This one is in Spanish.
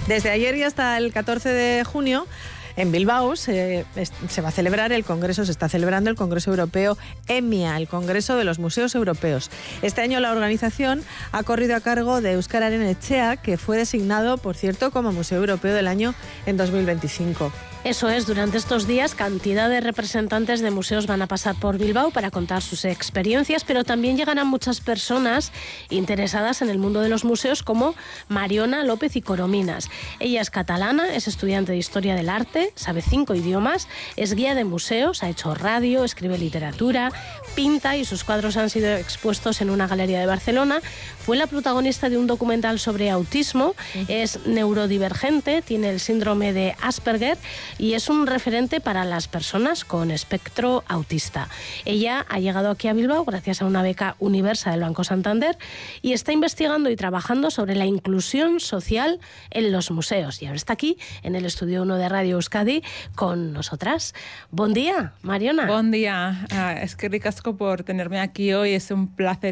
Desde ayer y hasta el 14 de junio, en Bilbao se va a celebrar se está celebrando el Congreso Europeo EMIA, el Congreso de los Museos Europeos. Este año la organización ha corrido a cargo de Euskararen Etxea, que fue designado, por cierto, como Museo Europeo del Año en 2025. Eso es, durante estos días cantidad de representantes de museos van a pasar por Bilbao para contar sus experiencias, pero también llegarán muchas personas interesadas en el mundo de los museos, como Mariona López y Corominas. Ella es catalana, es estudiante de Historia del Arte, sabe 5 idiomas, es guía de museos, ha hecho radio, escribe literatura, pinta y sus cuadros han sido expuestos en una galería de Barcelona. Fue la protagonista de un documental sobre autismo, es neurodivergente, tiene el síndrome de Asperger y es un referente para las personas con espectro autista. Ella ha llegado aquí a Bilbao gracias a una beca Universa del Banco Santander y está investigando y trabajando sobre la inclusión social en los museos. Y ahora está aquí en el Estudio 1 de Radio Euskadi con nosotras. Buen día, Mariona. Buen día. Es que ricasco por tenerme aquí hoy. Es un placer